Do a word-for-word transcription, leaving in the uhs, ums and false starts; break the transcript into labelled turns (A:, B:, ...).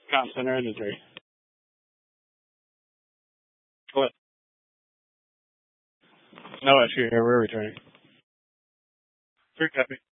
A: Comm center inventory. What? No issue here. We're returning. Three copy.